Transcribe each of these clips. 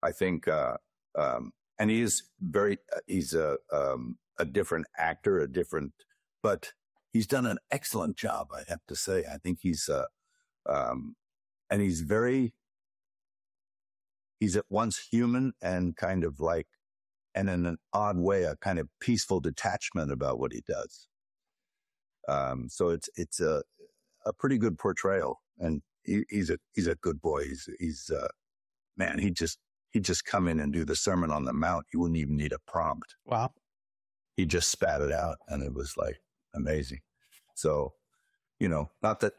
I think, and he's a different actor, but he's done an excellent job, I have to say. I think he's at once human and kind of like, and in an odd way, a kind of peaceful detachment about what he does. So it's a pretty good portrayal, and he's a good boy. Man, he'd just come in and do the Sermon on the Mount. He wouldn't even need a prompt. Wow. He just spat it out, and it was like amazing. So, not that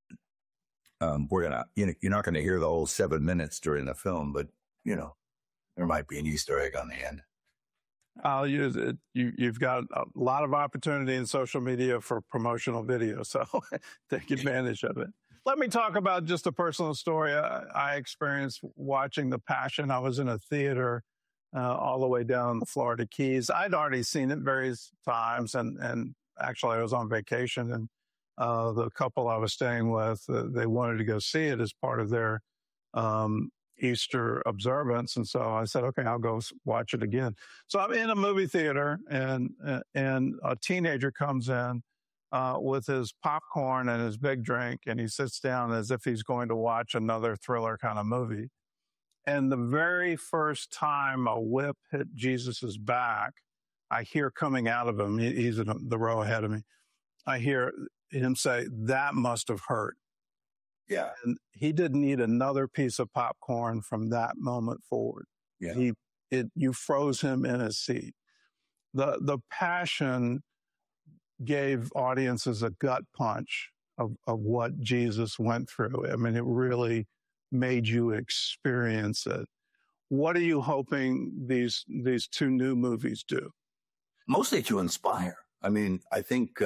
you're not gonna hear the whole 7 minutes during the film, but there might be an Easter egg on the end. I'll use it. You've got a lot of opportunity in social media for promotional videos, so take advantage of it. Let me talk about just a personal story I experienced watching The Passion. I was in a theater all the way down the Florida Keys. I'd already seen it various times, and actually I was on vacation, and the couple I was staying with, they wanted to go see it as part of their Easter observance. And so I said, okay, I'll go watch it again. So I'm in a movie theater, and a teenager comes in with his popcorn and his big drink, and he sits down as if he's going to watch another thriller kind of movie. And the very first time a whip hit Jesus's back, I hear coming out of him, he's in the row ahead of me, I hear him say, "That must have hurt." Yeah. And he didn't eat another piece of popcorn from that moment forward. Yeah. You froze him in his seat. The Passion gave audiences a gut punch of what Jesus went through. I mean, it really made you experience it. What are you hoping these two new movies do? Mostly to inspire. I mean, I think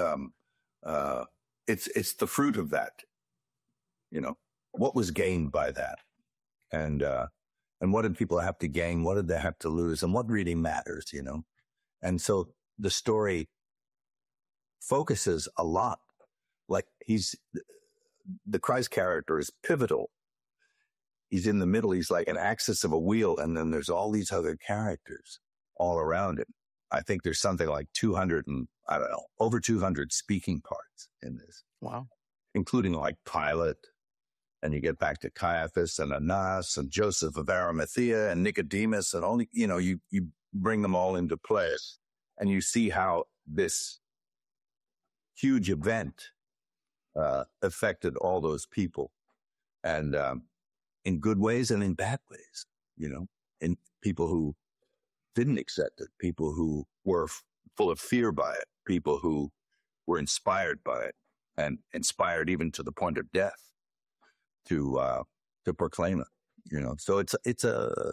it's the fruit of that. What was gained by that, and what did people have to gain? What did they have to lose? And what really matters? And so the story focuses a lot. Like the Christ character is pivotal. He's in the middle. He's like an axis of a wheel, and then there's all these other characters all around him. I think there's something like 200 and over 200 speaking parts in this. Wow. Including like Pilate, and you get back to Caiaphas and Annas and Joseph of Arimathea and Nicodemus, and you bring them all into place, and you see how this huge event affected all those people, and in good ways and in bad ways, in people who didn't accept it, people who were full of fear by it, people who were inspired by it, and inspired even to the point of death to proclaim it. So it's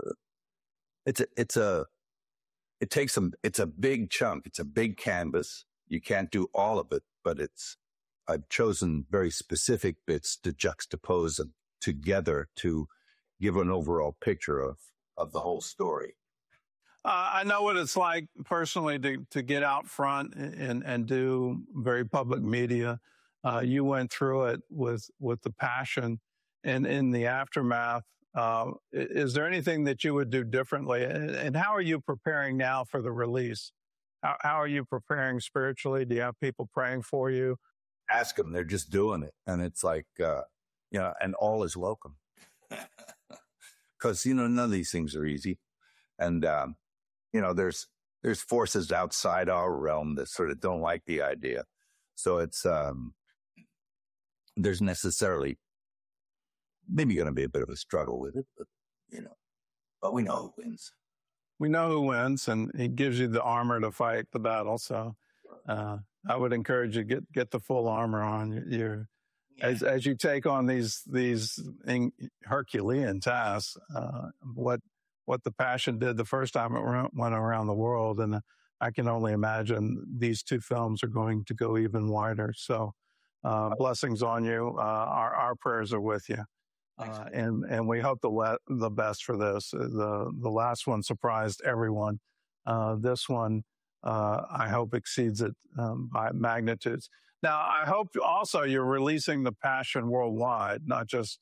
a big chunk. It's a big canvas. You can't do all of it, but I've chosen very specific bits to juxtapose them together to give an overall picture of the whole story. I know what it's like personally to get out front and do very public media. You went through it with The Passion, and in the aftermath, is there anything that you would do differently? And how are you preparing now for the release? How are you preparing spiritually? Do you have people praying for you? Ask them. They're just doing it. And it's like, and all is welcome. Because, none of these things are easy. And, there's forces outside our realm that sort of don't like the idea. So it's, there's necessarily maybe going to be a bit of a struggle with it, but we know who wins. We know who wins, and he gives you the armor to fight the battle. So I would encourage you to get the full armor on. As you take on these Herculean tasks, what The Passion did the first time it went around the world, and I can only imagine these two films are going to go even wider. So blessings on you. Our prayers are with you. And we hope the best for this. The last one surprised everyone. This one, I hope exceeds it by magnitudes. Now, I hope also you're releasing The Passion worldwide, not just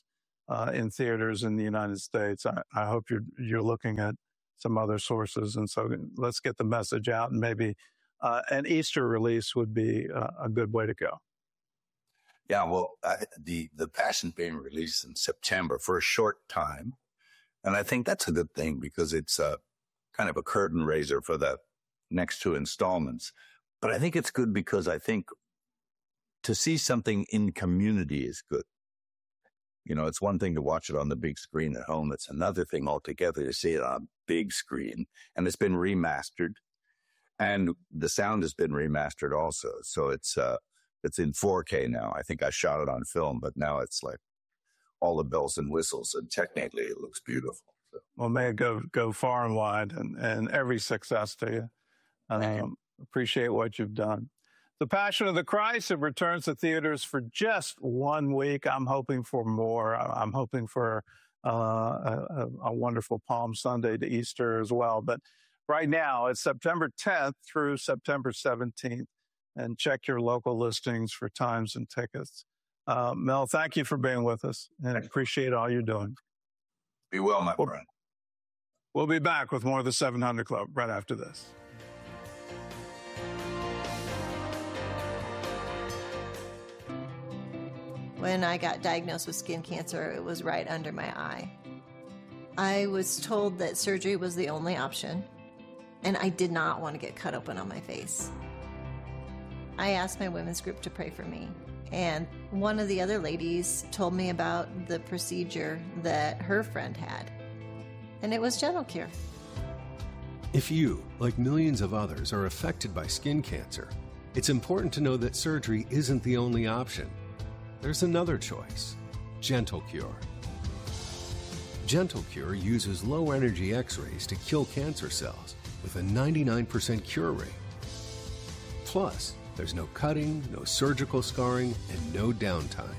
in theaters in the United States. I hope you're looking at some other sources. And so let's get the message out, and maybe an Easter release would be a good way to go. Yeah, well, the Passion being released in September for a short time. And I think that's a good thing because it's kind of a curtain raiser for the next two installments. But I think it's good because I think to see something in community is good. You know, it's one thing to watch it on the big screen at home. It's another thing altogether to see it on a big screen. And it's been remastered. And the sound has been remastered also. So it's in 4K now. I think I shot it on film, but now it's like all the bells and whistles. And technically, it looks beautiful. So. Well, may it go far and wide, and every success to you. Appreciate what you've done. The Passion of the Christ, it returns to theaters for just 1 week. I'm hoping for more. I'm hoping for a wonderful Palm Sunday to Easter as well. But right now, it's September 10th through September 17th. And check your local listings for times and tickets. Mel, thank you for being with us, and I appreciate all you're doing. Be well, my friend. We'll be back with more of the 700 Club right after this. When I got diagnosed with skin cancer, it was right under my eye. I was told that surgery was the only option, and I did not want to get cut open on my face. I asked my women's group to pray for me, and one of the other ladies told me about the procedure that her friend had, and it was GentleCure. If you, like millions of others, are affected by skin cancer, it's important to know that surgery isn't the only option. There's another choice: GentleCure. GentleCure uses low-energy X-rays to kill cancer cells with a 99% cure rate. Plus, there's no cutting, no surgical scarring, and no downtime.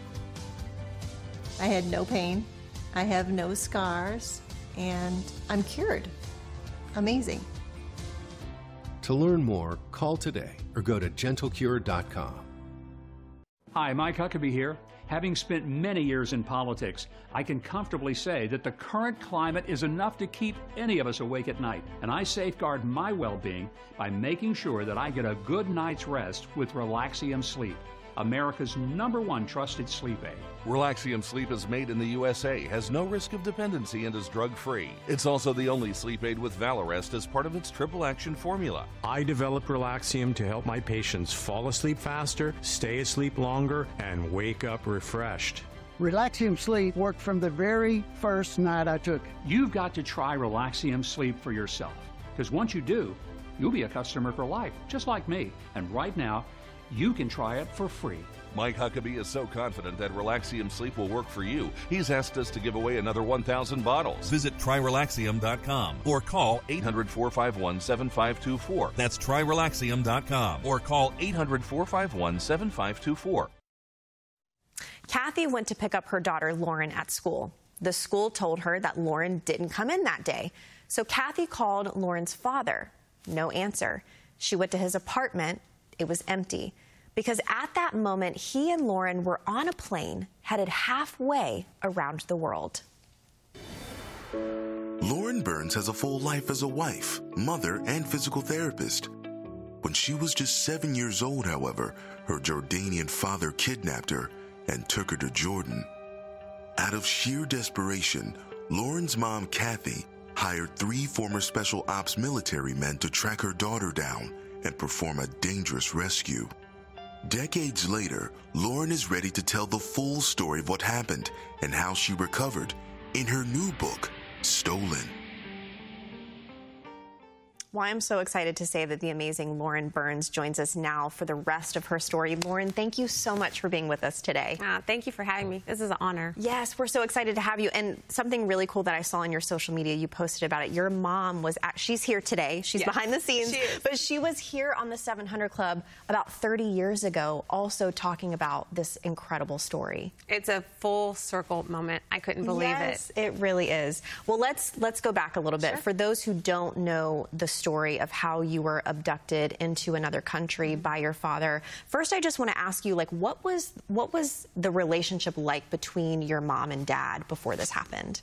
I had no pain, I have no scars, and I'm cured. Amazing. To learn more, call today or go to GentleCure.com. Hi, Mike Huckabee here. Having spent many years in politics, I can comfortably say that the current climate is enough to keep any of us awake at night, and I safeguard my well-being by making sure that I get a good night's rest with Relaxium Sleep, America's #1 trusted sleep aid. Relaxium Sleep is made in the USA, has no risk of dependency, and is drug-free. It's also the only sleep aid with Valarest as part of its triple-action formula. I developed Relaxium to help my patients fall asleep faster, stay asleep longer, and wake up refreshed. Relaxium Sleep worked from the very first night I took it. You've got to try Relaxium Sleep for yourself, because once you do, you'll be a customer for life, just like me. And right now, you can try it for free. Mike Huckabee is so confident that Relaxium Sleep will work for you, he's asked us to give away another 1,000 bottles. Visit TryRelaxium.com or call 800-451-7524. That's TryRelaxium.com or call 800-451-7524. Kathy went to pick up her daughter Lauren at school. The school told her that Lauren didn't come in that day. So Kathy called Lauren's father. No answer. She went to his apartment. It was empty. Because at that moment, he and Lauren were on a plane headed halfway around the world. Lauren Burns has a full life as a wife, mother, and physical therapist. When she was just 7 years old, however, her Jordanian father kidnapped her and took her to Jordan. Out of sheer desperation, Lauren's mom, Kathy, hired 3 former special ops military men to track her daughter down and perform a dangerous rescue. Decades later, Lauren is ready to tell the full story of what happened and how she recovered in her new book, Stolen. Well, I'm so excited to say that the amazing Lauren Burns joins us now for the rest of her story. Lauren, thank you so much for being with us today. Thank you for having me. This is an honor. Yes, we're so excited to have you. And something really cool that I saw on your social media, you posted about it. Your mom was she's here today. She's behind the scenes. But she was here on the 700 Club about 30 years ago, also talking about this incredible story. It's a full circle moment. I couldn't believe it. Yes, it really is. Well, let's go back a little bit. Sure. For those who don't know the story story of how you were abducted into another country by your father. First, I just want to ask you, like, what was the relationship like between your mom and dad before this happened?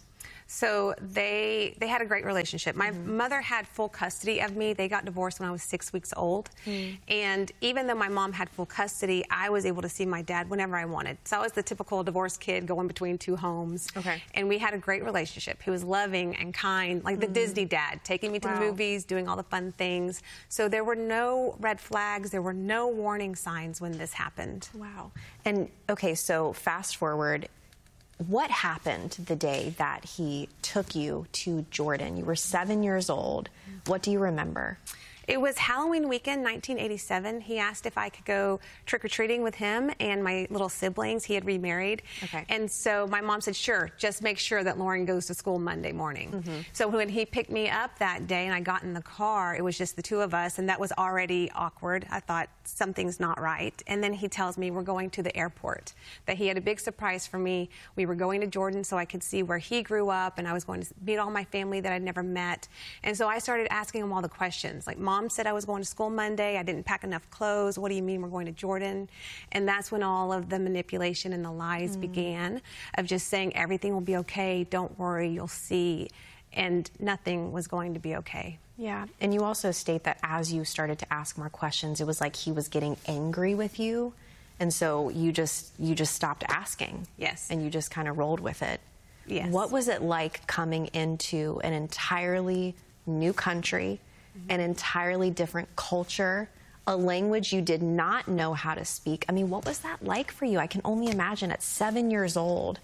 So they had a great relationship. My mother had full custody of me. They got divorced when I was 6 weeks old. And even though my mom had full custody, I was able to see my dad whenever I wanted. So I was the typical divorced kid going between two homes. Okay. And we had a great relationship. He was loving and kind, like the Disney dad, taking me to the movies, doing all the fun things. So there were no red flags. There were no warning signs when this happened. Wow. And, okay, so fast forward. What happened the day that he took you to Jordan? You were 7 years old. What do you remember? It was Halloween weekend, 1987. He asked if I could go trick-or-treating with him and my little siblings. He had remarried. Okay. And so my mom said, sure, just make sure that Lauren goes to school Monday morning. So when he picked me up that day and I got in the car, it was just the two of us, and that was already awkward. I thought, something's not right. And then he tells me we're going to the airport, that he had a big surprise for me. We were going to Jordan so I could see where he grew up, and I was going to meet all my family that I'd never met. And so I started asking him all the questions, like, Mom said I was going to school Monday. I didn't pack enough clothes. What do you mean we're going to Jordan? And that's when all of the manipulation and the lies began, of just saying everything will be okay. Don't worry, you'll see. And nothing was going to be okay. Yeah. And you also state that as you started to ask more questions, it was like he was getting angry with you. And so you just stopped asking. Yes. And you just kind of rolled with it. Yes. What was it like coming into an entirely new country, an entirely different culture, a language you did not know how to speak? I mean, what was that like for you? I can only imagine at 7 years old.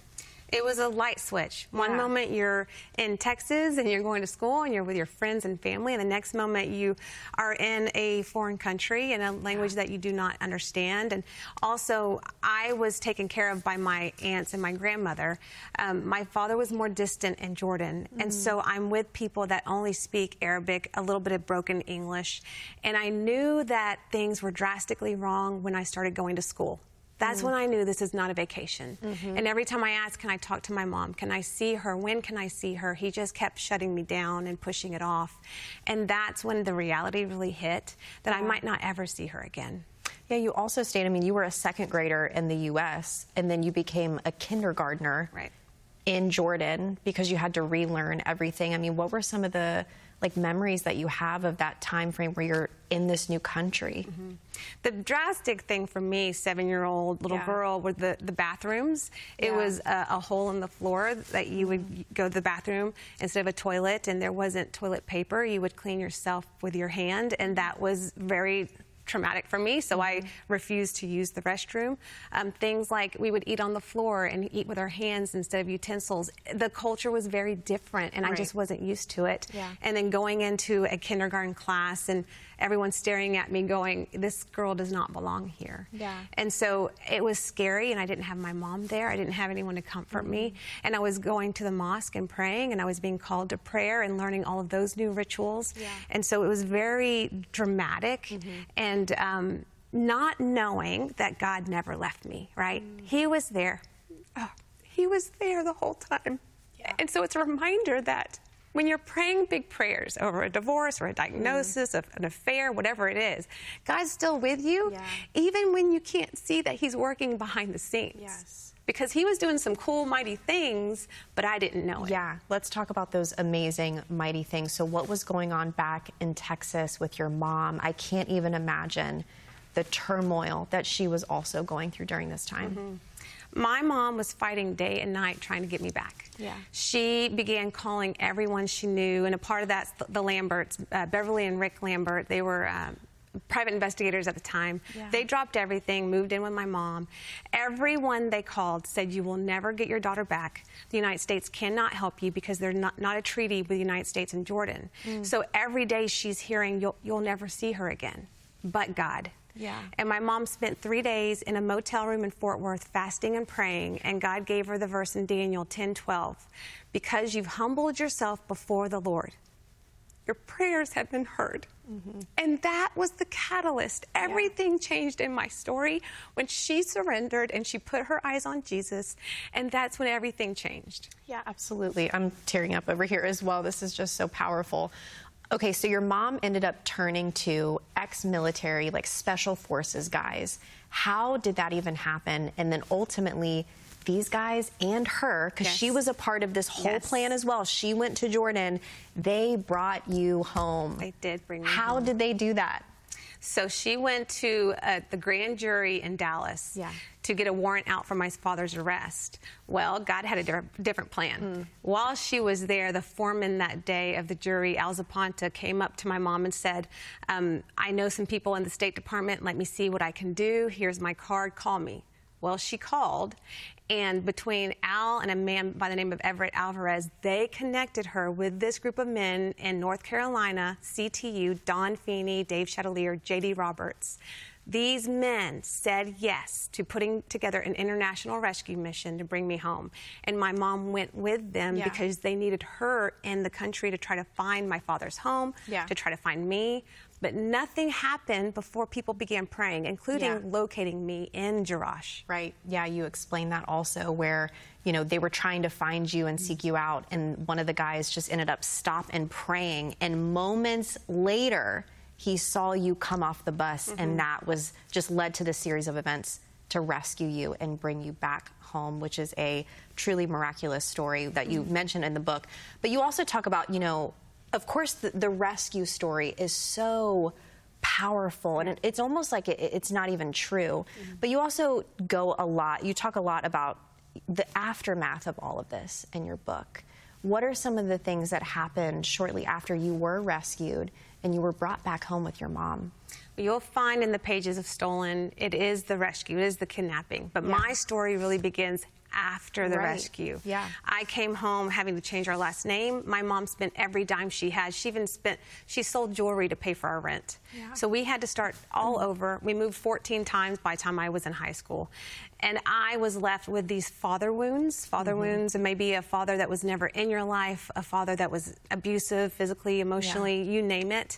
It was a light switch. One moment you're in Texas and you're going to school and you're with your friends and family, and the next moment you are in a foreign country in a language that you do not understand. And also, I was taken care of by my aunts and my grandmother. My father was more distant in Jordan, and so I'm with people that only speak Arabic, a little bit of broken English, and I knew that things were drastically wrong when I started going to school. That's when I knew this is not a vacation. And every time I asked, can I talk to my mom? Can I see her? When can I see her? He just kept shutting me down and pushing it off. And that's when the reality really hit, that I might not ever see her again. Yeah, you also stated, I mean, you were a second grader in the U.S., and then you became a kindergartner in Jordan because you had to relearn everything. I mean, what were some of the memories that you have of that time frame where you're in this new country? The drastic thing for me, 7-year-old little girl, were the bathrooms. It was a hole in the floor that you would go to the bathroom instead of a toilet, and there wasn't toilet paper. You would clean yourself with your hand, and that was very traumatic for me, so I refused to use the restroom. Things like we would eat on the floor and eat with our hands instead of utensils. The culture was very different, and I just wasn't used to it. And then going into a kindergarten class and everyone staring at me going, this girl does not belong here. And so it was scary, and I didn't have my mom there. I didn't have anyone to comfort me. And I was going to the mosque and praying, and I was being called to prayer and learning all of those new rituals. And so it was very dramatic. And not knowing that God never left me, right? He was there. He was there the whole time. And so it's a reminder that when you're praying big prayers over a divorce or a diagnosis of an affair, whatever it is, God's still with you, even when you can't see that He's working behind the scenes. Because He was doing some cool, mighty things, but I didn't know it. Yeah, let's talk about those amazing, mighty things. So what was going on back in Texas with your mom? I can't even imagine the turmoil that she was also going through during this time. My mom was fighting day and night trying to get me back. She began calling everyone she knew, and a part of that's the Lamberts, Beverly and Rick Lambert. They were private investigators at the time. They dropped everything, moved in with my mom. Everyone they called said, you will never get your daughter back. The United States cannot help you because there's not a treaty with the United States and Jordan. So every day she's hearing, you'll never see her again, but God. And my mom spent 3 days in a motel room in Fort Worth fasting and praying, and God gave her the verse in Daniel 10:12, because you've humbled yourself before the Lord, your prayers have been heard. And that was the catalyst. Everything changed in my story when she surrendered and she put her eyes on Jesus, and that's when everything changed. Yeah, absolutely. I'm tearing up over here as well. This is just so powerful. Okay, so your mom ended up turning to ex-military, like special forces guys. How did that even happen? And then ultimately, these guys and her, because she was a part of this whole plan as well. She went to Jordan. They brought you home. They did bring me home. How did they do that? So she went to the grand jury in Dallas to get a warrant out for my father's arrest. Well, God had a different plan. While she was there, the foreman that day of the jury, Al Zapanta, came up to my mom and said, I know some people in the State Department. Let me see what I can do. Here's my card. Call me. Well, she called, and between Al and a man by the name of Everett Alvarez, they connected her with this group of men in North Carolina, CTU, Don Feeney, Dave Chatelier, J.D. Roberts. These men said yes to putting together an international rescue mission to bring me home. And my mom went with them because they needed her in the country to try to find my father's home, to try to find me. But nothing happened before people began praying, including locating me in Jerash. Right. Yeah, you explained that also, where, you know, they were trying to find you and seek you out, and one of the guys just ended up stopping praying, and moments later, he saw you come off the bus, and that was just led to the series of events to rescue you and bring you back home, which is a truly miraculous story that you mentioned in the book. But you also talk about, you know, of course, the rescue story is so powerful, and it's almost like it's not even true. But you also you talk a lot about the aftermath of all of this in your book. What are some of the things that happened shortly after you were rescued and you were brought back home with your mom? You'll find in the pages of Stolen, it is the rescue, it is the kidnapping. But my story really begins after the rescue. I came home having to change our last name. My mom spent every dime she had. She sold jewelry to pay for our rent. So we had to start all over. We moved 14 times by the time I was in high school. And I was left with these father wounds, and maybe a father that was never in your life, a father that was abusive, physically, emotionally, you name it.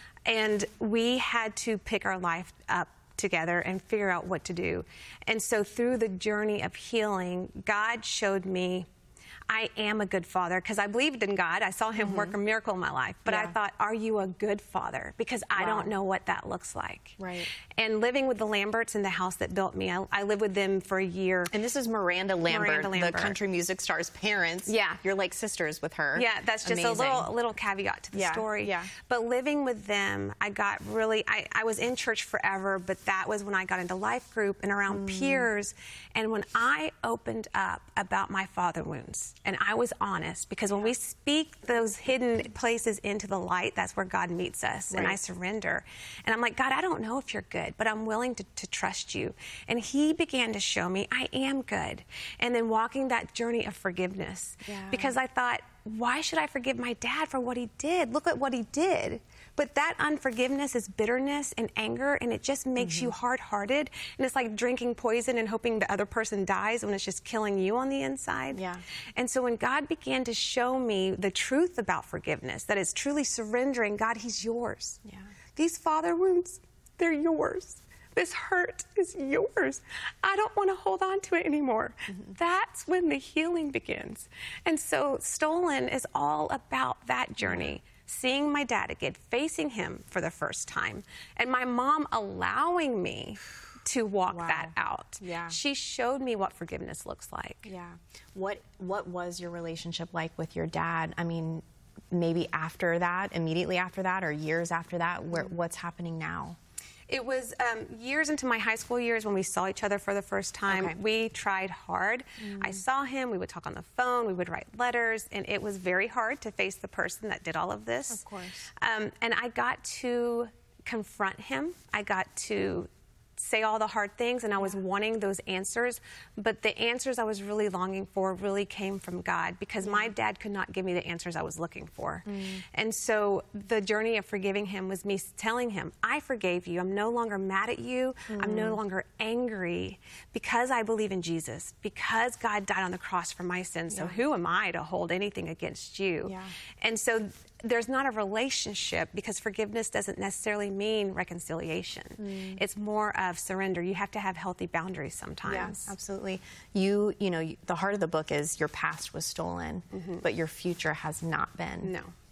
And we had to pick our life up together and figure out what to do. And so through the journey of healing, God showed me I am a good father, because I believed in God. I saw him work a miracle in my life. But I thought, are you a good father? Because I don't know what that looks like. And living with the Lamberts in the house that built me, I lived with them for a year. And this is Miranda Lambert, the country music star's parents. You're like sisters with her. That's just a little caveat to the story. But living with them, I got really, I was in church forever, but that was when I got into life group and around peers. And when I opened up about my father wounds, and I was honest, because when we speak those hidden places into the light, that's where God meets us. And I surrender. And I'm like, God, I don't know if you're good, but I'm willing to trust you. And he began to show me I am good. And then walking that journey of forgiveness. Because I thought, why should I forgive my dad for what he did? Look at what he did. But that unforgiveness is bitterness and anger, and it just makes you hard-hearted. And it's like drinking poison and hoping the other person dies when it's just killing you on the inside. And so when God began to show me the truth about forgiveness, that is truly surrendering, God, he's yours. These father wounds, they're yours. This hurt is yours. I don't want to hold on to it anymore. That's when the healing begins. And so Stolen is all about that journey. Seeing my dad again, facing him for the first time, and my mom allowing me to walk that out. She showed me what forgiveness looks like. What was your relationship like with your dad? I mean, maybe after that, immediately after that, or years after that, what's happening now? It was years into my high school years when we saw each other for the first time. We tried hard. I saw him. We would talk on the phone. We would write letters. And it was very hard to face the person that did all of this. Of course. And I got to confront him. I got to say all the hard things, and I was wanting those answers. But the answers I was really longing for really came from God, because my dad could not give me the answers I was looking for. And so the journey of forgiving him was me telling him, I forgave you. I'm no longer mad at you. I'm no longer angry, because I believe in Jesus, because God died on the cross for my sins. So who am I to hold anything against you? And so there's not a relationship, because forgiveness doesn't necessarily mean reconciliation. It's more of surrender. You have to have healthy boundaries sometimes. Absolutely. You know, the heart of the book is your past was stolen, but your future has not been.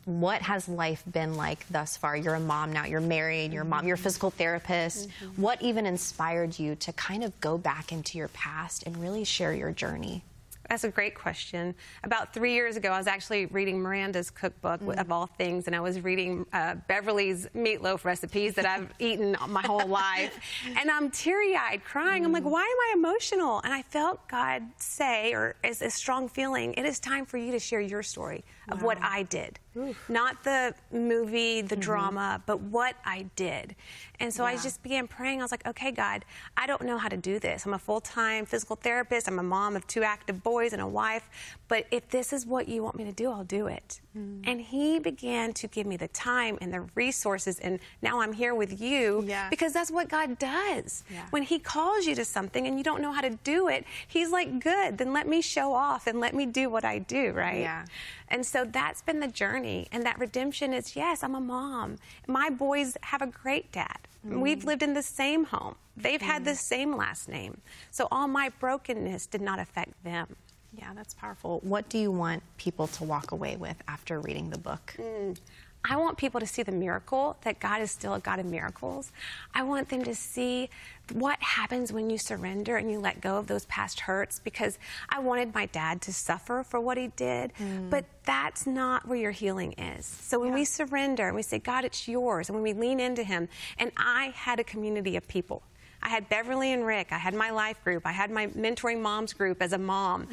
What has life been like thus far? You're a mom now, you're married, you're a mom, you're a physical therapist. What even inspired you to kind of go back into your past and really share your journey? That's a great question. About 3 years ago, I was actually reading Miranda's cookbook, of all things, and I was reading Beverly's meatloaf recipes that I've eaten my whole life. And I'm teary-eyed, crying. I'm like, why am I emotional? And I felt God say, or as a strong feeling, it is time for you to share your story of what I did. Not the movie, the drama, but what I did. And so I just began praying. I was like, okay, God, I don't know how to do this. I'm a full-time physical therapist. I'm a mom of 2 active boys and a wife. But if this is what you want me to do, I'll do it. And he began to give me the time and the resources. And now I'm here with you because that's what God does. When he calls you to something and you don't know how to do it, he's like, good, then let me show off and let me do what I do, right? And so that's been the journey. And that redemption is, yes, I'm a mom. My boys have a great dad. We've lived in the same home. They've had the same last name. So all my brokenness did not affect them. Yeah, that's powerful. What do you want people to walk away with after reading the book? I want people to see the miracle, that God is still a God of miracles. I want them to see what happens when you surrender and you let go of those past hurts, because I wanted my dad to suffer for what he did, but that's not where your healing is. So when we surrender and we say, God, it's yours, and when we lean into him, and I had a community of people. I had Beverly and Rick. I had my life group. I had my mentoring moms group as a mom.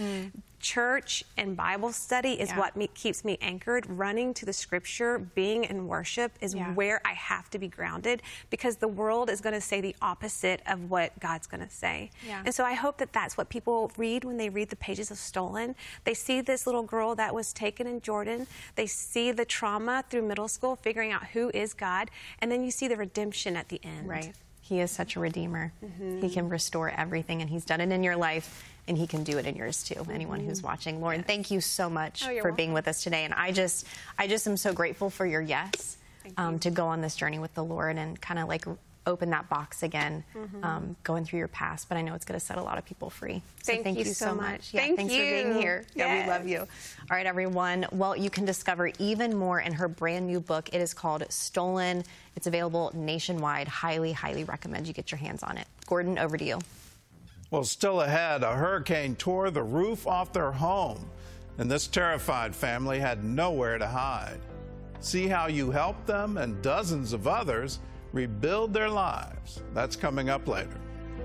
Church and Bible study is what keeps me anchored. Running to the scripture, being in worship is where I have to be grounded, because the world is going to say the opposite of what God's going to say. And so I hope that that's what people read when they read the pages of Stolen. They see this little girl that was taken in Jordan. They see the trauma through middle school, figuring out who is God. And then you see the redemption at the end. Right. He is such a redeemer. He can restore everything, and he's done it in your life, and he can do it in yours too. Anyone who's watching. Lauren, thank you so much for being with us today. And I just am so grateful for your yes to go on this journey with the Lord and kind of like open that box again, going through your past. But I know it's going to set a lot of people free. So thank you so much. Yeah, thanks for being here. Yeah, we love you. All right, everyone. Well, you can discover even more in her brand new book. It is called Stolen. It's available nationwide. Highly, highly recommend you get your hands on it. Gordon, over to you. Well, still ahead, a hurricane tore the roof off their home, and this terrified family had nowhere to hide. See how you helped them and dozens of others rebuild their lives. That's coming up later.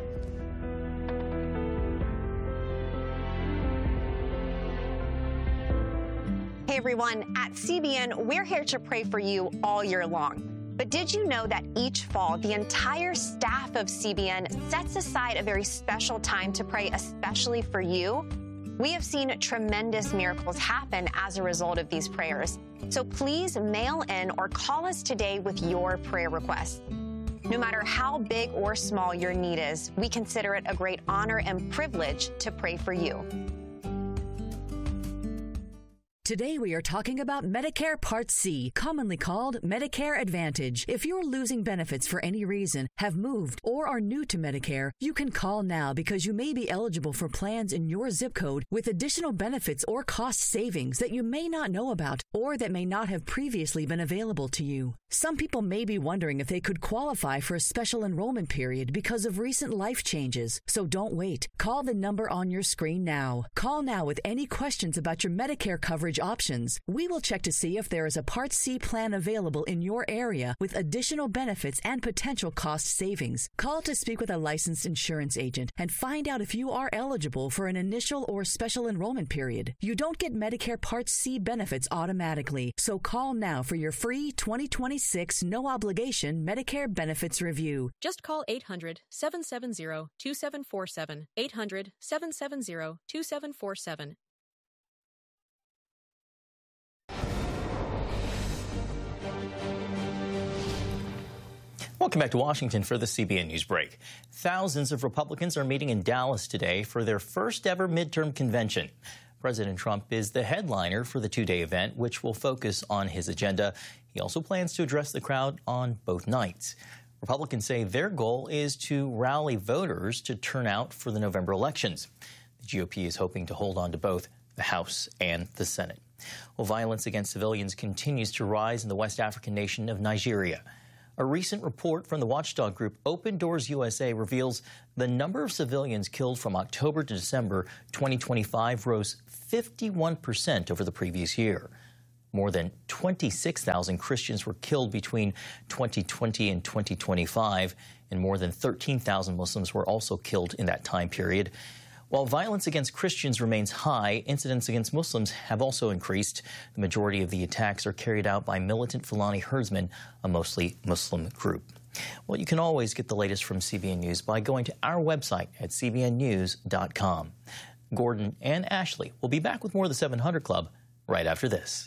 Hey everyone, at CBN, we're here to pray for you all year long. But did you know that each fall, the entire staff of CBN sets aside a very special time to pray especially for you? We have seen tremendous miracles happen as a result of these prayers. So please mail in or call us today with your prayer requests. No matter how big or small your need is, we consider it a great honor and privilege to pray for you. Today we are talking about Medicare Part C, commonly called Medicare Advantage. If you're losing benefits for any reason, have moved, or are new to Medicare, you can call now because you may be eligible for plans in your zip code with additional benefits or cost savings that you may not know about or that may not have previously been available to you. Some people may be wondering if they could qualify for a special enrollment period because of recent life changes. So don't wait. Call the number on your screen now. Call now with any questions about your Medicare coverage options. We will check to see if there is a Part C plan available in your area with additional benefits and potential cost savings. Call to speak with a licensed insurance agent and find out if you are eligible for an initial or special enrollment period. You don't get Medicare Part C benefits automatically, so call now for your free 2026 no-obligation Medicare benefits review. Just call 800-770-2747, 800-770-2747. Welcome back to Washington for the CBN News Break. Thousands of Republicans are meeting in Dallas today for their first ever midterm convention. President Trump is the headliner for the two-day event, which will focus on his agenda. He also plans to address the crowd on both nights. Republicans say their goal is to rally voters to turn out for the November elections. The GOP is hoping to hold on to both the House and the Senate. Well, violence against civilians continues to rise in the West African nation of Nigeria. A recent report from the watchdog group Open Doors USA reveals the number of civilians killed from October to December 2025 rose 51% over the previous year. More than 26,000 Christians were killed between 2020 and 2025, and more than 13,000 Muslims were also killed in that time period. While violence against Christians remains high, incidents against Muslims have also increased. The majority of the attacks are carried out by militant Fulani herdsmen, a mostly Muslim group. Well, you can always get the latest from CBN News by going to our website at cbnnews.com. Gordon and Ashley will be back with more of the 700 Club right after this.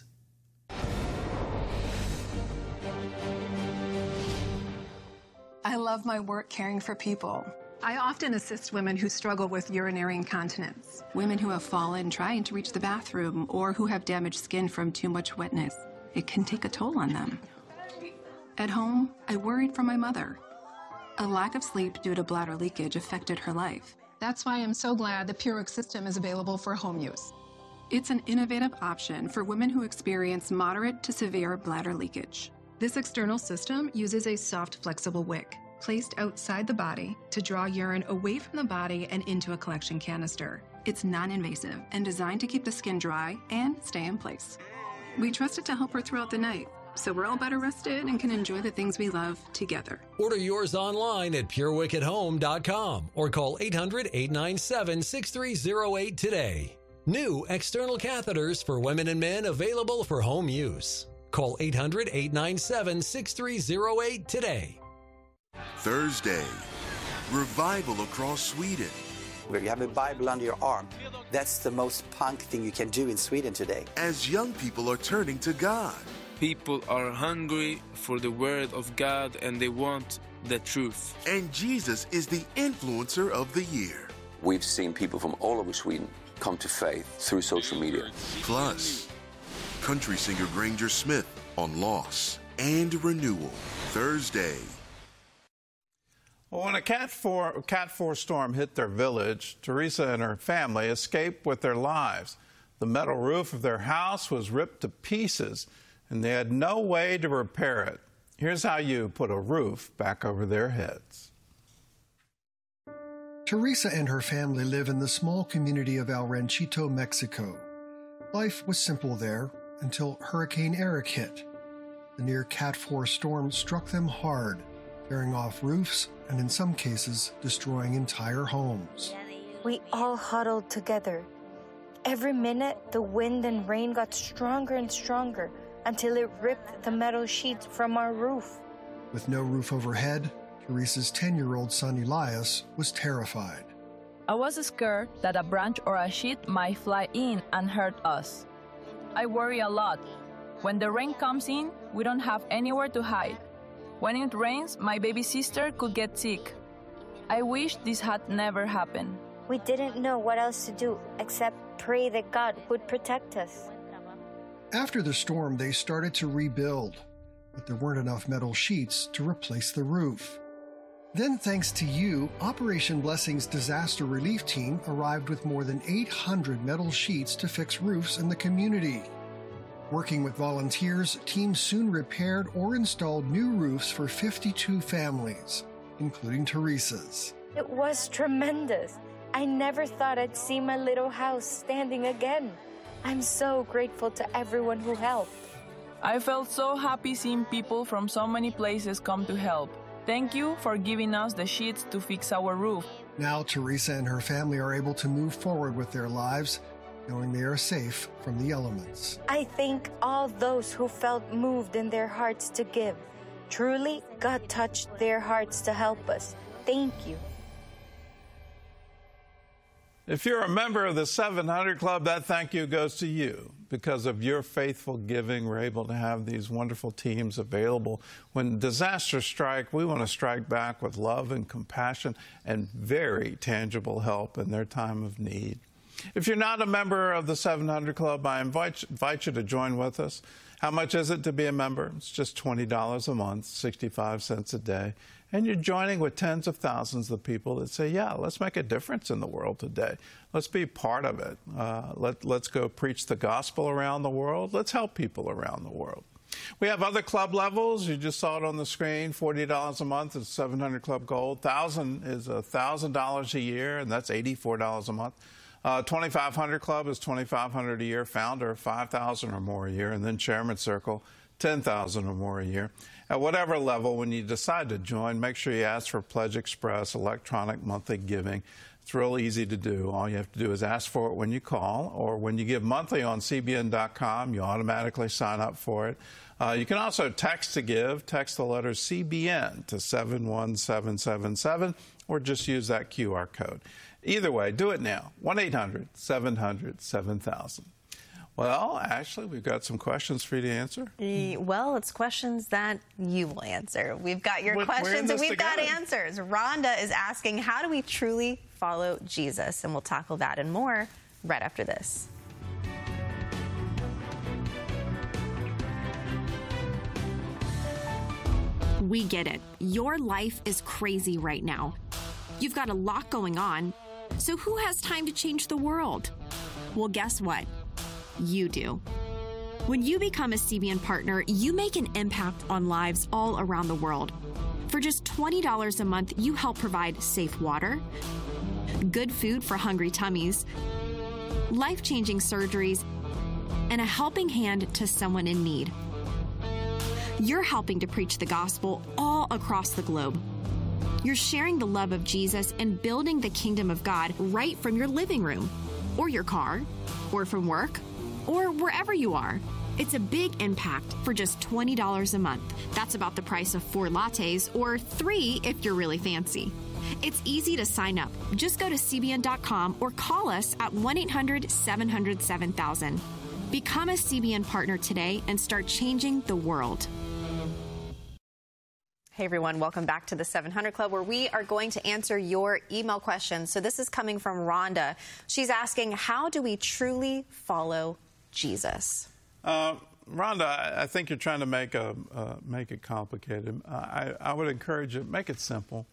I love my work caring for people. I often assist women who struggle with urinary incontinence, women who have fallen trying to reach the bathroom, or who have damaged skin from too much wetness. It can take a toll on them. At home, I worried for my mother. A lack of sleep due to bladder leakage affected her life. That's why I'm so glad the PureWick system is available for home use. It's an innovative option for women who experience moderate to severe bladder leakage. This external system uses a soft, flexible wick placed outside the body to draw urine away from the body and into a collection canister. It's non-invasive and designed to keep the skin dry and stay in place. We trust it to help her throughout the night, so we're all better rested and can enjoy the things we love together. Order yours online at PureWickAtHome.com or call 800-897-6308 today. New external catheters for women and men available for home use. Call 800-897-6308 today. Thursday, revival across Sweden. Where you have a Bible under your arm. That's the most punk thing you can do in Sweden today. As young people are turning to God. People are hungry for the word of God and they want the truth. And Jesus is the influencer of the year. We've seen people from all over Sweden come to faith through social media. Plus, country singer Granger Smith on loss and renewal. Thursday. Well, when a Cat 4 storm hit their village, Teresa and her family escaped with their lives. The metal roof of their house was ripped to pieces, and they had no way to repair it. Here's how you put a roof back over their heads. Teresa and her family live in the small community of El Ranchito, Mexico. Life was simple there until Hurricane Eric hit. The near Cat 4 storm struck them hard, tearing off roofs and in some cases destroying entire homes. We all huddled together. Every minute, the wind and rain got stronger and stronger until it ripped the metal sheets from our roof. With no roof overhead, Teresa's 10-year-old son Elias was terrified. I was scared that a branch or a sheet might fly in and hurt us. I worry a lot. When the rain comes in, we don't have anywhere to hide. When it rains, my baby sister could get sick. I wish this had never happened. We didn't know what else to do except pray that God would protect us. After the storm, they started to rebuild, but there weren't enough metal sheets to replace the roof. Then, thanks to you, Operation Blessing's disaster relief team arrived with more than 800 metal sheets to fix roofs in the community. Working with volunteers, teams soon repaired or installed new roofs for 52 families, including Teresa's. It was tremendous. I never thought I'd see my little house standing again. I'm so grateful to everyone who helped. I felt so happy seeing people from so many places come to help. Thank you for giving us the sheets to fix our roof. Now Teresa and her family are able to move forward with their lives, knowing they are safe from the elements. I thank all those who felt moved in their hearts to give. Truly, God touched their hearts to help us. Thank you. If you're a member of the 700 Club, that thank you goes to you. Because of your faithful giving, we're able to have these wonderful teams available. When disasters strike, we want to strike back with love and compassion and very tangible help in their time of need. If you're not a member of the 700 Club, I invite you to join with us. How much is it to be a member? It's just $20 a month, 65 cents a day. And you're joining with tens of thousands of people that say, yeah, let's make a difference in the world today. Let's be part of it. Let's go preach the gospel around the world. Let's help people around the world. We have other club levels. You just saw it on the screen. $40 a month is 700 Club Gold. $1,000 is $1,000 a year, and that's $84 a month. 2,500 Club is $2,500 a year. Founder, $5,000 or more a year. And then Chairman Circle, $10,000 or more a year. At whatever level, when you decide to join, make sure you ask for Pledge Express electronic monthly giving. It's real easy to do. All you have to do is ask for it when you call, or when you give monthly on CBN.com, you automatically sign up for it. You can also text to give. Text the letter CBN to 71777, or just use that QR code. Either way, do it now. 1-800-700-7000. Well, Ashley, we've got some questions for you to answer. Well, it's questions that you will answer. We've got your questions and we've got answers. Rhonda is asking, how do we truly follow Jesus? And we'll tackle that and more right after this. We get it. Your life is crazy right now. You've got a lot going on. So who has time to change the world? Well, guess what? You do. When you become a CBN partner, you make an impact on lives all around the world. For just $20 a month, you help provide safe water, good food for hungry tummies, life-changing surgeries, and a helping hand to someone in need. You're helping to preach the gospel all across the globe. You're sharing the love of Jesus and building the kingdom of God right from your living room, or your car, or from work, or wherever you are. It's a big impact for just $20 a month. That's about the price of 4 lattes, or 3 if you're really fancy. It's easy to sign up. Just go to CBN.com or call us at 1-800-700-7000. Become a CBN partner today and start changing the world. Hey everyone, welcome back to the 700 Club, where we are going to answer your email questions. So this is coming from Rhonda. She's asking, how do we truly follow Jesus? Rhonda, I think you're trying to make it complicated. I would encourage you, make it simple.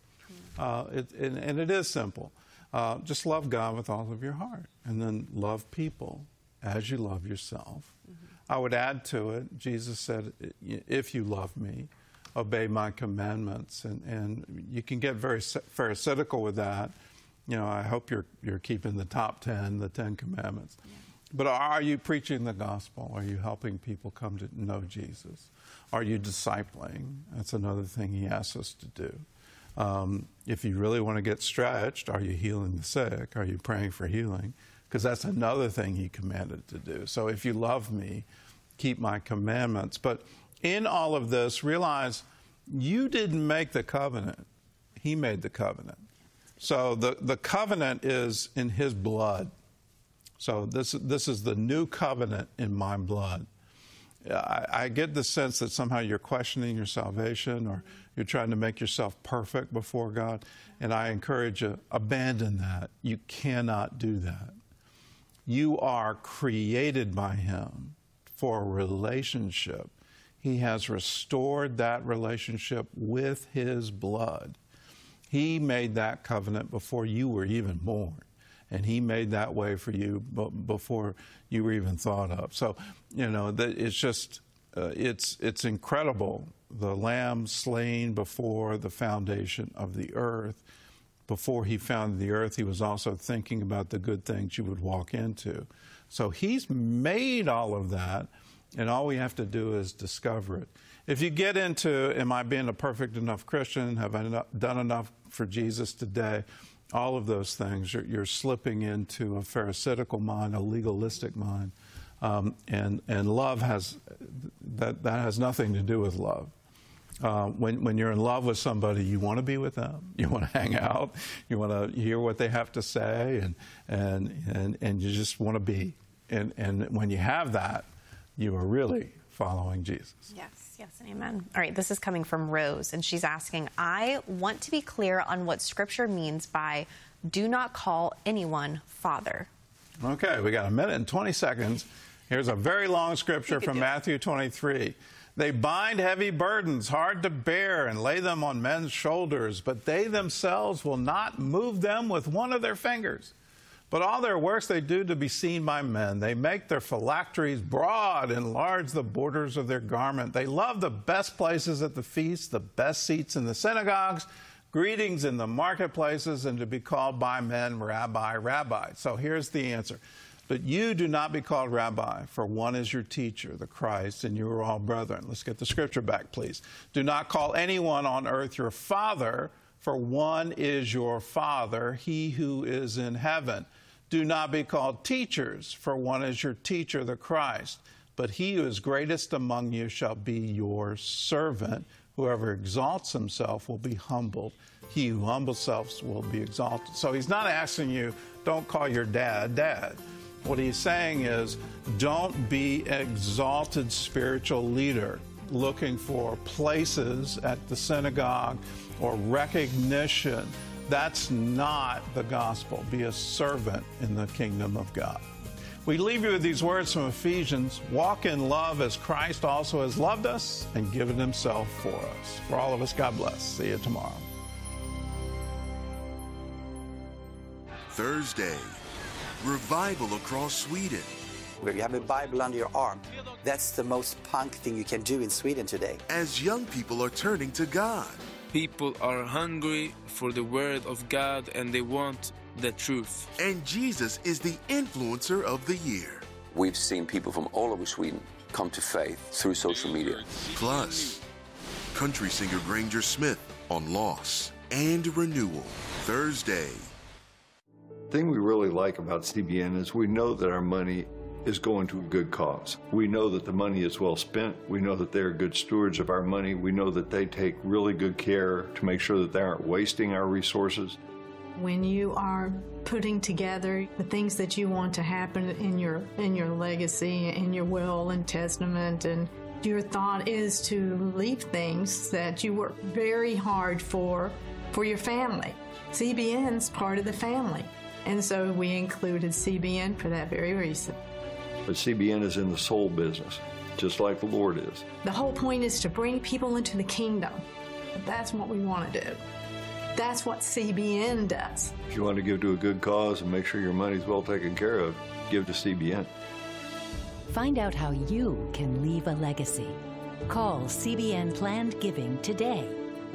And it is simple. Just love God with all of your heart, and then love people as you love yourself. I would add to it, Jesus said, if you love me, obey my commandments. And you can get very pharisaical with that. You know, I hope you're keeping the top 10, the 10 commandments. Yeah. But are you preaching the gospel? Are you helping people come to know Jesus? Are you discipling? That's another thing he asks us to do. If you really want to get stretched, are you healing the sick? Are you praying for healing? Because that's another thing he commanded to do. So if you love me, keep my commandments. But in all of this, realize you didn't make the covenant. He made the covenant. So the covenant is in his blood. So this is the new covenant in my blood. I get the sense that somehow you're questioning your salvation, or you're trying to make yourself perfect before God. And I encourage you, abandon that. You cannot do that. You are created by him for a relationship. He has restored that relationship with his blood. He made that covenant before you were even born. And he made that way for you before you were even thought of. So, you know, it's just, it's incredible. The Lamb slain before the foundation of the earth. Before he founded the earth, he was also thinking about the good things you would walk into. So he's made all of that, and all we have to do is discover it. If you get into, am I being a perfect enough Christian? Have I done enough for Jesus today? All of those things, you're slipping into a pharisaical mind, a legalistic mind. And love has, that has nothing to do with love. When you're in love with somebody, you want to be with them. You want to hang out. You want to hear what they have to say, and you just want to be. And when you have that, you are really following Jesus. Yes, yes, and amen. All right, this is coming from Rose, and she's asking, I want to be clear on what Scripture means by do not call anyone Father. Okay, we got a minute and 20 seconds. Here's a very long scripture from Matthew 23. They bind heavy burdens, hard to bear, and lay them on men's shoulders, but they themselves will not move them with one of their fingers. But all their works they do to be seen by men. They make their phylacteries broad, enlarge the borders of their garment. They love the best places at the feast, the best seats in the synagogues, greetings in the marketplaces, and to be called by men, Rabbi, Rabbi. So here's the answer. But you do not be called Rabbi, for one is your teacher, the Christ, and you are all brethren. Let's get the scripture back, please. Do not call anyone on earth your father, for one is your Father, he who is in heaven. Do not be called teachers, for one is your teacher, the Christ. But he who is greatest among you shall be your servant. Whoever exalts himself will be humbled. He who humbles himself will be exalted. So he's not asking you, don't call your dad, Dad. What he's saying is, don't be exalted spiritual leader looking for places at the synagogue or recognition. That's not the gospel. Be a servant in the kingdom of God. We leave you with these words from Ephesians. Walk in love as Christ also has loved us and given himself for us. For all of us, God bless. See you tomorrow. Thursday, revival across Sweden. Where you have a Bible under your arm, that's the most punk thing you can do in Sweden today. As young people are turning to God. People are hungry for the word of God and they want the truth. And Jesus is the influencer of the year. We've seen people from all over Sweden come to faith through social media. Plus, country singer Granger Smith on loss and renewal. Thursday. The thing we really like about CBN is we know that our money is going to a good cause. We know that the money is well spent. We know that they're good stewards of our money. We know that they take really good care to make sure that they aren't wasting our resources. When you are putting together the things that you want to happen in your legacy, in your will and testament, and your thought is to leave things that you work very hard for your family. CBN's part of the family. And so we included CBN for that very reason. But CBN is in the soul business, just like the Lord is. The whole point is to bring people into the kingdom. That's what we want to do. That's what CBN does. If you want to give to a good cause and make sure your money's well taken care of, give to CBN. Find out how you can leave a legacy. Call CBN Planned Giving today.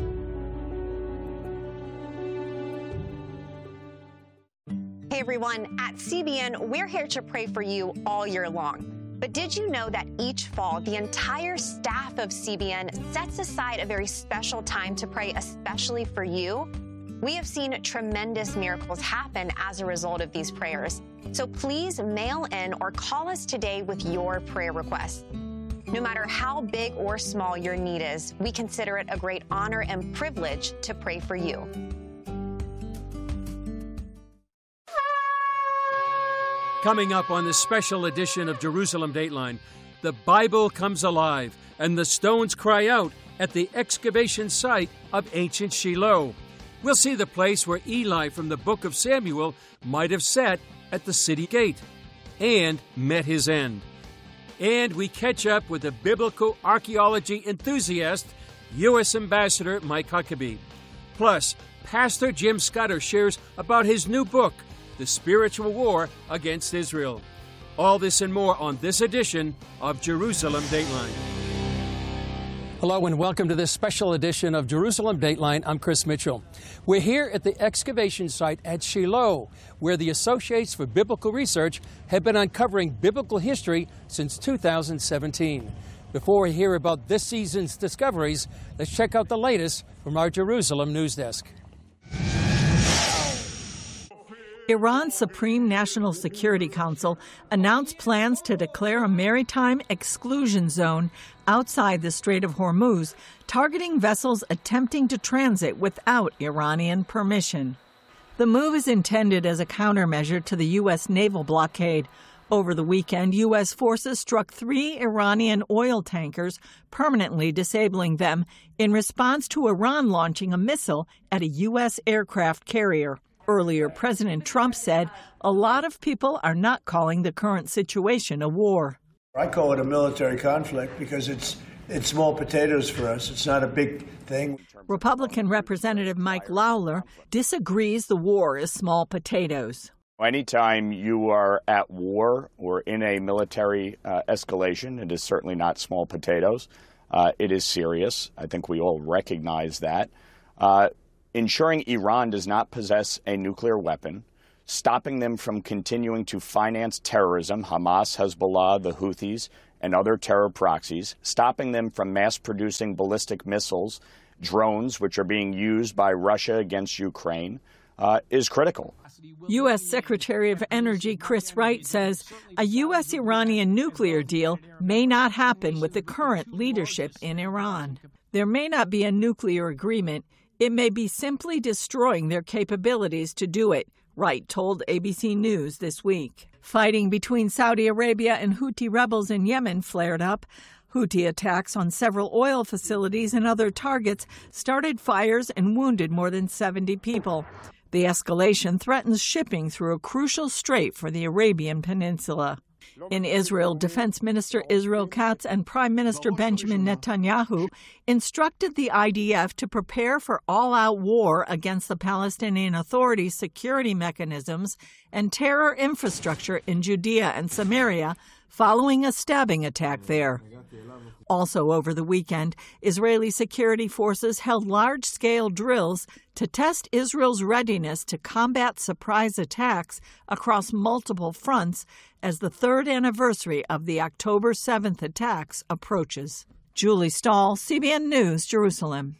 Hey everyone, at CBN, we're here to pray for you all year long. But did you know that each fall, the entire staff of CBN sets aside a very special time to pray especially for you? We have seen tremendous miracles happen as a result of these prayers. So please mail in or call us today with your prayer requests. No matter how big or small your need is, we consider it a great honor and privilege to pray for you. Coming up on this special edition of Jerusalem Dateline, the Bible comes alive and the stones cry out at the excavation site of ancient Shiloh. We'll see the place where Eli from the book of Samuel might have sat at the city gate and met his end. And we catch up with the biblical archaeology enthusiast, U.S. Ambassador Mike Huckabee. Plus, Pastor Jim Scudder shares about his new book, The Spiritual War Against Israel. All this and more on this edition of Jerusalem Dateline. Hello and welcome to this special edition of Jerusalem Dateline. I'm Chris Mitchell. We're here at the excavation site at Shiloh, where the Associates for Biblical Research have been uncovering biblical history since 2017. Before we hear about this season's discoveries, let's check out the latest from our Jerusalem news desk. Iran's Supreme National Security Council announced plans to declare a maritime exclusion zone outside the Strait of Hormuz, targeting vessels attempting to transit without Iranian permission. The move is intended as a countermeasure to the U.S. naval blockade. Over the weekend, U.S. forces struck 3 Iranian oil tankers, permanently disabling them, in response to Iran launching a missile at a U.S. aircraft carrier. Earlier, President Trump said a lot of people are not calling the current situation a war. I call it a military conflict because it's small potatoes for us. It's not a big thing. Republican Representative Mike Lawler disagrees the war is small potatoes. Anytime you are at war or in a military escalation, it is certainly not small potatoes. It is serious. I think we all recognize that. Ensuring Iran does not possess a nuclear weapon, stopping them from continuing to finance terrorism, Hamas, Hezbollah, the Houthis, and other terror proxies, stopping them from mass-producing ballistic missiles, drones, which are being used by Russia against Ukraine, is critical. U.S. Secretary of Energy Chris Wright says a U.S.-Iranian nuclear deal may not happen with the current leadership in Iran. There may not be a nuclear agreement. It may be simply destroying their capabilities to do it, Wright told ABC News this week. Fighting between Saudi Arabia and Houthi rebels in Yemen flared up. Houthi attacks on several oil facilities and other targets started fires and wounded more than 70 people. The escalation threatens shipping through a crucial strait for the Arabian Peninsula. In Israel, Defense Minister Israel Katz and Prime Minister Benjamin Netanyahu instructed the IDF to prepare for all-out war against the Palestinian Authority's security mechanisms and terror infrastructure in Judea and Samaria following a stabbing attack there. Also over the weekend, Israeli security forces held large-scale drills to test Israel's readiness to combat surprise attacks across multiple fronts as the third anniversary of the October 7th attacks approaches. Julie Stahl, CBN News, Jerusalem.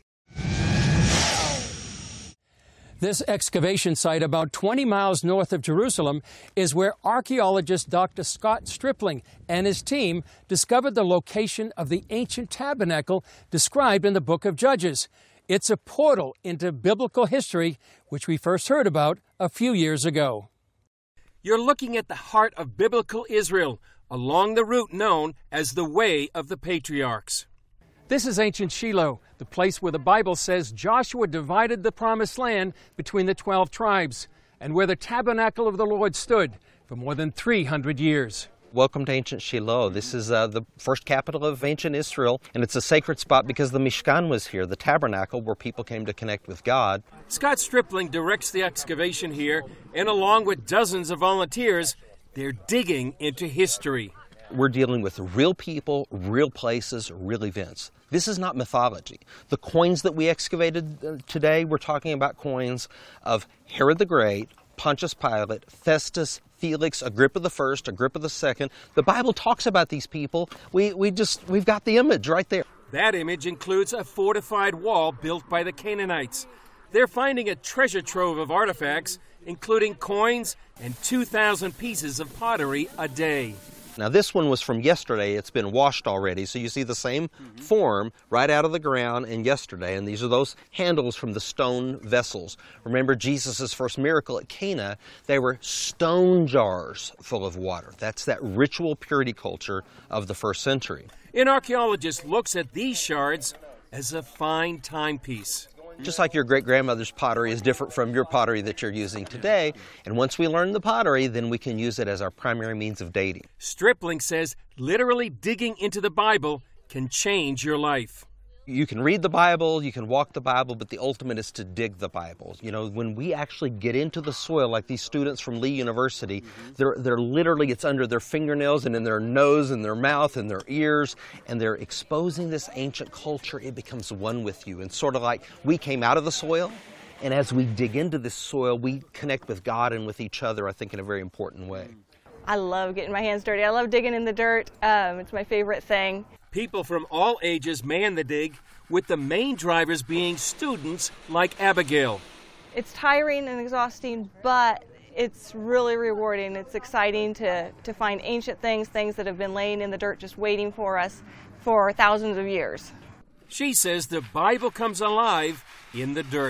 This excavation site about 20 miles north of Jerusalem is where archaeologist Dr. Scott Stripling and his team discovered the location of the ancient tabernacle described in the book of Judges. It's a portal into biblical history, which we first heard about a few years ago. You're looking at the heart of biblical Israel, along the route known as the Way of the Patriarchs. This is ancient Shiloh, the place where the Bible says Joshua divided the promised land between the 12 tribes, and where the tabernacle of the Lord stood for more than 300 years. Welcome to ancient Shiloh. This is the first capital of ancient Israel, and it's a sacred spot because the Mishkan was here, the tabernacle where people came to connect with God. Scott Stripling directs the excavation here, and along with dozens of volunteers, they're digging into history. We're dealing with real people, real places, real events. This is not mythology. The coins that we excavated today, we're talking about coins of Herod the Great, Pontius Pilate, Festus, Felix, Agrippa I, Agrippa II. The Bible talks about these people. We've got the image right there. That image includes a fortified wall built by the Canaanites. They're finding a treasure trove of artifacts, including coins and 2,000 pieces of pottery a day. Now this one was from yesterday. It's been washed already, so you see the same form right out of the ground in yesterday, and these are those handles from the stone vessels. Remember Jesus' first miracle at Cana, they were stone jars full of water. That's that ritual purity culture of the first century. An archaeologist looks at these shards as a fine timepiece. Just like your great-grandmother's pottery is different from your pottery that you're using today. And once we learn the pottery, then we can use it as our primary means of dating. Stripling says literally digging into the Bible can change your life. You can read the Bible, you can walk the Bible, but the ultimate is to dig the Bible. You know, when we actually get into the soil, like these students from Lee University, they're literally, it's under their fingernails and in their nose and their mouth and their ears, and they're exposing this ancient culture. It becomes one with you. And sort of like we came out of the soil, and as we dig into this soil, we connect with God and with each other, I think, in a very important way. I love getting my hands dirty. I love digging in the dirt. It's my favorite thing. People from all ages man the dig, with the main drivers being students like Abigail. It's tiring and exhausting, but it's really rewarding. It's exciting to find ancient things that have been laying in the dirt just waiting for us for thousands of years. She says the Bible comes alive in the dirt.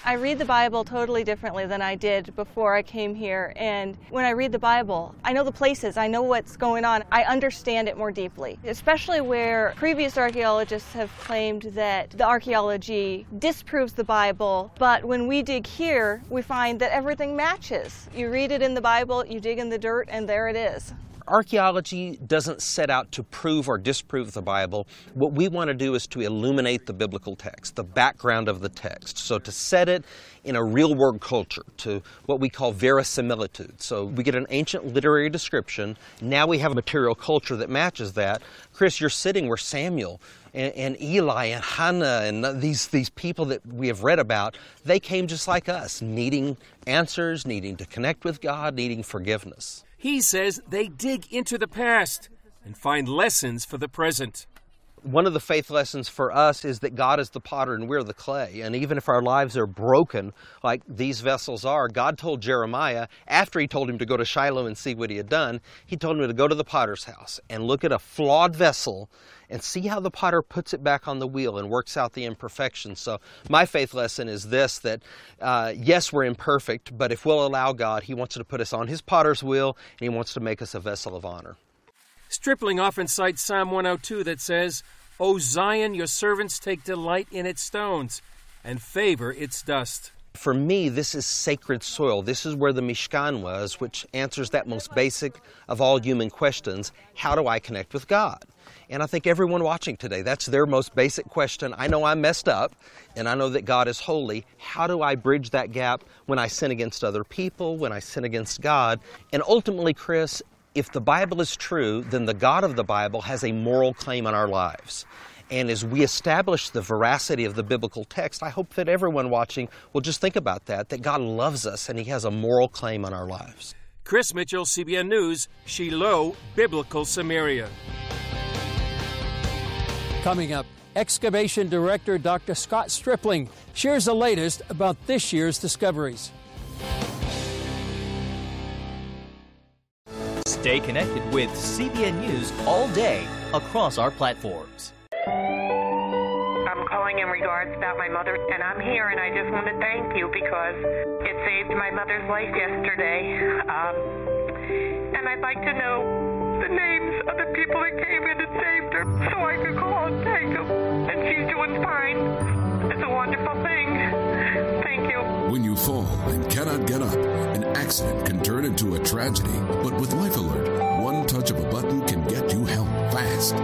I read the Bible totally differently than I did before I came here. And when I read the Bible, I know the places, I know what's going on. I understand it more deeply, especially where previous archaeologists have claimed that the archaeology disproves the Bible. But when we dig here, we find that everything matches. You read it in the Bible, you dig in the dirt, and there it is. Archaeology doesn't set out to prove or disprove the Bible. What we want to do is to illuminate the biblical text, the background of the text. So to set it in a real-world culture, to what we call verisimilitude. So we get an ancient literary description. Now we have a material culture that matches that. Chris, you're sitting where Samuel and Eli and Hannah and these people that we have read about, they came just like us, needing answers, needing to connect with God, needing forgiveness. He says they dig into the past and find lessons for the present. One of the faith lessons for us is that God is the potter and we're the clay. And even if our lives are broken, like these vessels are, God told Jeremiah, after he told him to go to Shiloh and see what he had done, he told him to go to the potter's house and look at a flawed vessel and see how the potter puts it back on the wheel and works out the imperfections. So my faith lesson is this, that yes, we're imperfect, but if we'll allow God, he wants to put us on his potter's wheel and he wants to make us a vessel of honor. Stripling often cites Psalm 102 that says, "O Zion, your servants take delight in its stones and favor its dust." For me, this is sacred soil. This is where the Mishkan was, which answers that most basic of all human questions, how do I connect with God? And I think everyone watching today, that's their most basic question. I know I'm messed up, and I know that God is holy. How do I bridge that gap when I sin against other people, when I sin against God? And ultimately, Chris, if the Bible is true, then the God of the Bible has a moral claim on our lives. And as we establish the veracity of the biblical text, I hope that everyone watching will just think about that God loves us and he has a moral claim on our lives. Chris Mitchell, CBN News, Shiloh, Biblical Samaria. Coming up, Excavation Director Dr. Scott Stripling shares the latest about this year's discoveries. Stay connected with CBN News all day across our platforms. I'm calling in regards about my mother, and I'm here, and I just want to thank you because it saved my mother's life yesterday. And I'd like to know the names of the people that came in and saved her so I could call and thank them. And she's doing fine. It's a wonderful thing. Thank you. When you fall and cannot get up, an accident can turn into a tragedy. But with Life Alert, one touch of a button can get you help fast.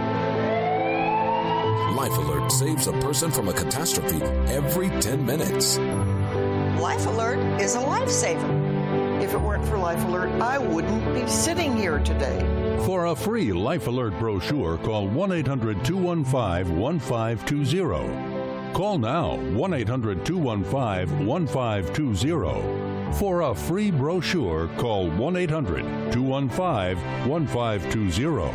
Life Alert saves a person from a catastrophe every 10 minutes. Life Alert is a lifesaver. If it weren't for Life Alert, I wouldn't be sitting here today. For a free Life Alert brochure, call 1-800-215-1520. Call now, 1-800-215-1520. For a free brochure, call 1-800-215-1520.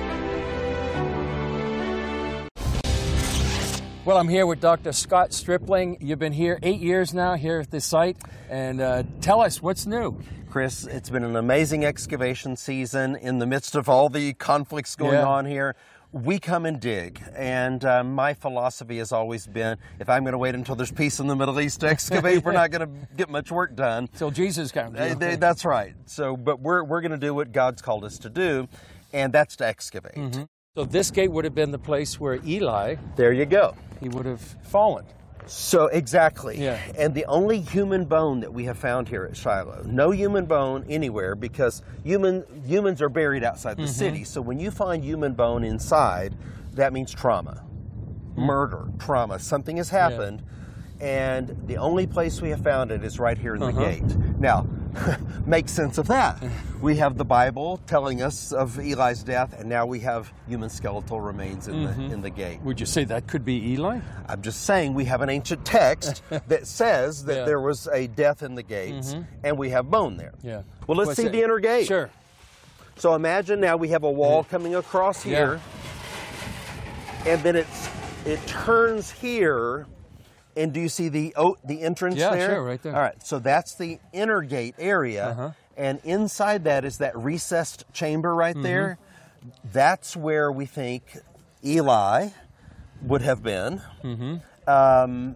Well, I'm here with Dr. Scott Stripling. You've been here 8 years now, here at this site. And tell us, what's new? Chris, it's been an amazing excavation season in the midst of all the conflicts going on here. We come and dig, and my philosophy has always been, if I'm going to wait until there's peace in the Middle East to excavate, we're not going to get much work done. Till Jesus comes. That's right. So, but we're going to do what God's called us to do, and that's to excavate. Mm-hmm. So this gate would have been the place where Eli... There you go. He would have fallen. So, exactly. Yeah. And the only human bone that we have found here at Shiloh, no human bone anywhere, because humans are buried outside the city. So when you find human bone inside, that means trauma, murder, trauma. Something has happened, and the only place we have found it is right here in the gate. Now, make sense of that. We have the Bible telling us of Eli's death, and now we have human skeletal remains in the gate. Would you say that could be Eli? I'm just saying we have an ancient text that says that there was a death in the gates, and we have bone there. Yeah. Well, let's see the inner gate. Sure. So imagine now we have a wall coming across here, and then it turns here. And do you see the entrance there? Yeah, sure, right there. All right, so that's the inner gate area, and inside that is that recessed chamber right there. That's where we think Eli would have been.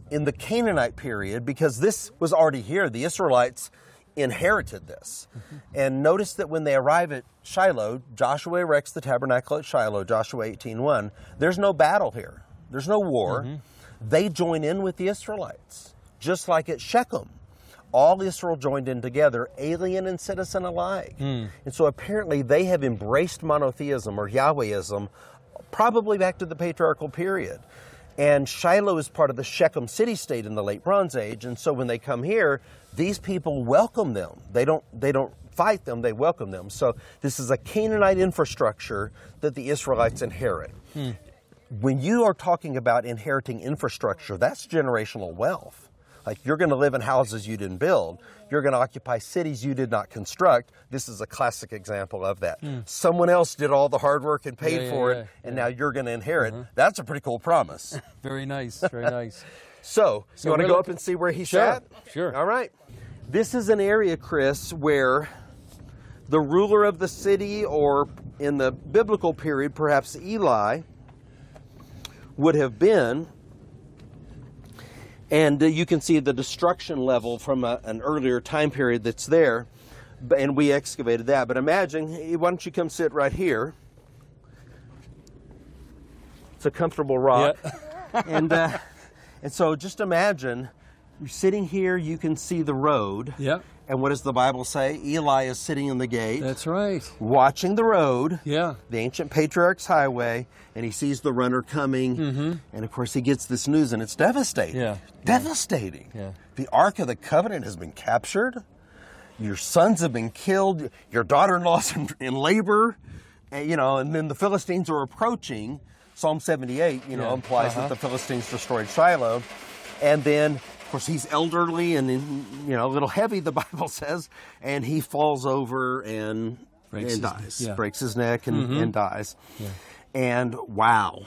in the Canaanite period, because this was already here, the Israelites inherited this. And notice that when they arrive at Shiloh, Joshua erects the tabernacle at Shiloh, Joshua 18:1. There's no battle here. There's no war. They join in with the Israelites, just like at Shechem. All Israel joined in together, alien and citizen alike. And so apparently they have embraced monotheism or Yahwehism probably back to the patriarchal period. And Shiloh is part of the Shechem city-state in the late Bronze Age. And so when they come here, these people welcome them. They don't fight them, they welcome them. So this is a Canaanite infrastructure that the Israelites inherit. When you are talking about inheriting infrastructure, that's generational wealth. Like, you're going to live in houses you didn't build. You're going to occupy cities you did not construct. This is a classic example of that. Someone else did all the hard work and paid for it, and now you're going to inherit. That's a pretty cool promise. Very nice, very nice. So you want to go up and see where he sat? Sure. All right. This is an area, Chris, where the ruler of the city, or in the biblical period, perhaps Eli, would have been. And you can see the destruction level from an earlier time period that's there, and we excavated that. But imagine, why don't you come sit right here? It's a comfortable rock. Yeah. And so just imagine, you're sitting here, you can see the road. Yep. And what does the Bible say? Eli is sitting in the gate. That's right. Watching the road. Yeah. The ancient patriarch's highway. And he sees the runner coming. And of course he gets this news, and it's devastating. Yeah. Devastating. Yeah. The Ark of the Covenant has been captured. Your sons have been killed. Your daughter-in-law's in labor. And then the Philistines are approaching. Psalm 78, implies that the Philistines destroyed Shiloh. And then, of course, he's elderly and, a little heavy, the Bible says, and he falls over and dies. Yeah. Breaks his neck and dies. Yeah. And wow.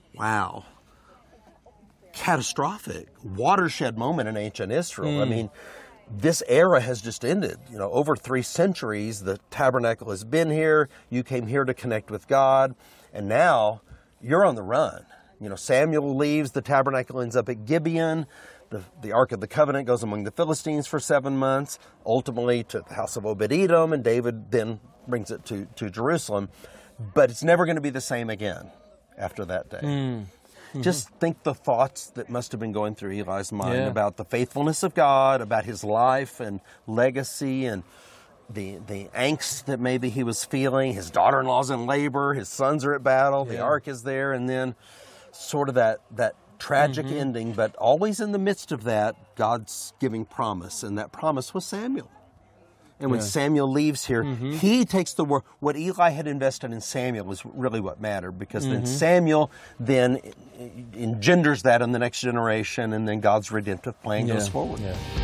Catastrophic. Watershed moment in ancient Israel. I mean, this era has just ended. Over 3 centuries, the tabernacle has been here. You came here to connect with God. And now you're on the run. Samuel leaves, the tabernacle ends up at Gibeon. The Ark of the Covenant goes among the Philistines for 7 months, ultimately to the house of Obed-Edom, and David then brings it to Jerusalem. But it's never going to be the same again after that day. Just think the thoughts that must have been going through Eli's mind about the faithfulness of God, about his life and legacy, and the angst that maybe he was feeling. His daughter-in-law's in labor, his sons are at battle, the Ark is there, and then sort of that tragic ending, but always in the midst of that, God's giving promise, and that promise was Samuel. And when Samuel leaves here, he takes the work. What Eli had invested in Samuel is really what mattered, because then Samuel then engenders that in the next generation, and then God's redemptive plan goes forward.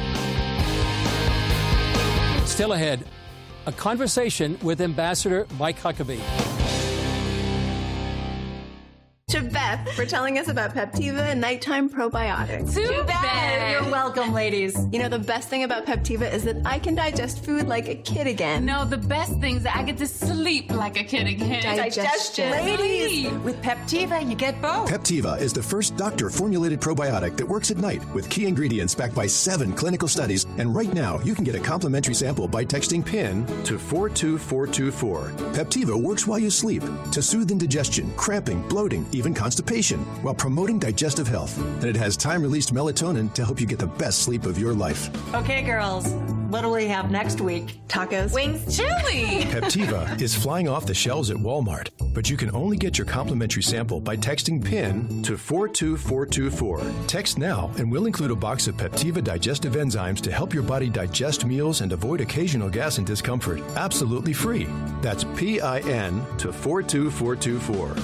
Still ahead, a conversation with Ambassador Mike Huckabee. To Beth for telling us about Peptiva and nighttime probiotics. To Beth! You're welcome, ladies. The best thing about Peptiva is that I can digest food like a kid again. No, the best thing is that I get to sleep like a kid again. Digestion. Ladies! With Peptiva, you get both. Peptiva is the first doctor-formulated probiotic that works at night with key ingredients backed by 7 clinical studies. And right now, you can get a complimentary sample by texting PIN to 42424. Peptiva works while you sleep to soothe indigestion, cramping, bloating, even constipation, while promoting digestive health. And it has time-released melatonin to help you get the best sleep of your life. Okay, girls. What do we have next week? Tacos? Wings, chili! Peptiva is flying off the shelves at Walmart, but you can only get your complimentary sample by texting PIN to 42424. Text now, and we'll include a box of Peptiva digestive enzymes to help your body digest meals and avoid occasional gas and discomfort. Absolutely free. That's PIN to 42424.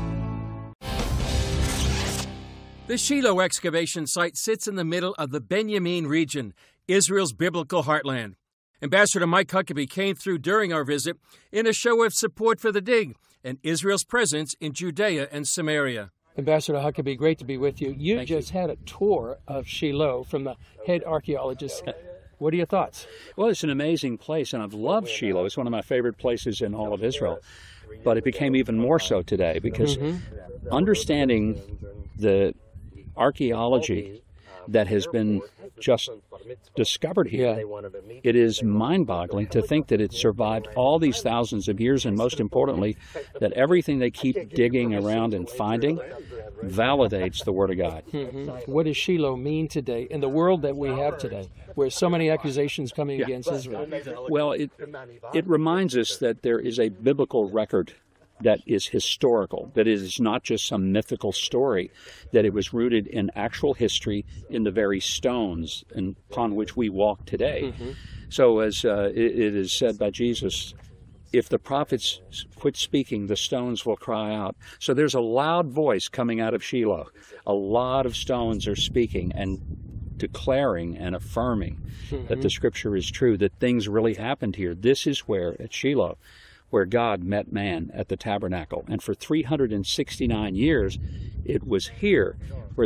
The Shiloh excavation site sits in the middle of the Benjamin region, Israel's biblical heartland. Ambassador Mike Huckabee came through during our visit in a show of support for the dig and Israel's presence in Judea and Samaria. Ambassador Huckabee, great to be with you. You just had a tour of Shiloh from the head archaeologist. What are your thoughts? Well, it's an amazing place, and I've loved Shiloh. It's one of my favorite places in all of Israel. But it became even more so today, because understanding the archaeology that has been just discovered here. It is mind-boggling to think that it survived all these thousands of years, and most importantly, that everything they keep digging around and finding validates the Word of God. What does Shiloh mean today in the world that we have today, where so many accusations coming against Israel? Well, it reminds us that there is a biblical record that is historical, that it is not just some mythical story, that it was rooted in actual history in the very stones upon which we walk today. So as it is said by Jesus, if the prophets quit speaking, the stones will cry out. So there's a loud voice coming out of Shiloh. A lot of stones are speaking and declaring and affirming that the Scripture is true, that things really happened here. This is where, at Shiloh, where God met man at the tabernacle. And for 369 years, it was here where